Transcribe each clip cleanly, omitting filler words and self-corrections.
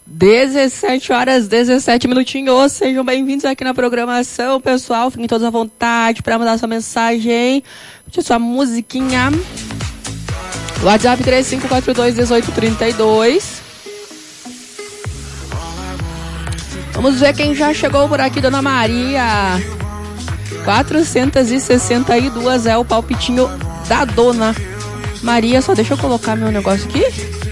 17 horas, 17 minutinhos. Sejam bem-vindos aqui na programação, pessoal. Fiquem todos à vontade para mandar sua mensagem, sua musiquinha. WhatsApp 3542-1832. Vamos ver quem já chegou por aqui, Dona Maria. 462 é o palpitinho da Dona Maria. Só deixa eu colocar meu negócio aqui.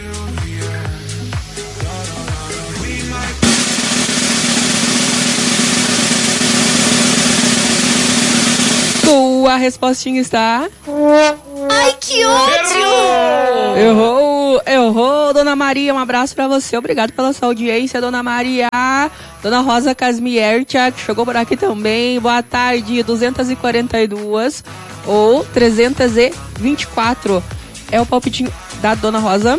Sua respostinha está... Ai, que ódio! Errou, Dona Maria, um abraço pra você, obrigado pela sua audiência, Dona Maria. Dona Rosa Casmiertia, que chegou por aqui também, boa tarde, 242 ou 324, é o palpitinho da Dona Rosa.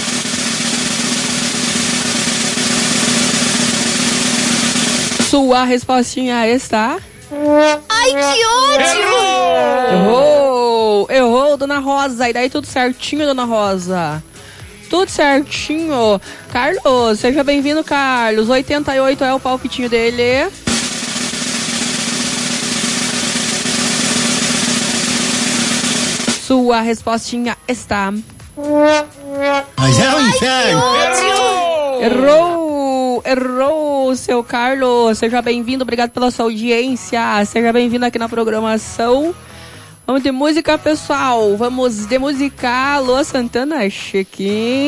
Sua respostinha está... Ai, que ódio! Errou, Dona Rosa. E daí tudo certinho, Dona Rosa? Tudo certinho. Carlos, seja bem-vindo, Carlos. 88 é o palpitinho dele. Sua respostinha está... Mas é um inferno. Errou, seu Carlos. Seja bem-vindo, obrigado pela sua audiência. Seja bem-vindo aqui na programação. Vamos de música, pessoal. Vamos de música. Alô, Santana Chiquinho.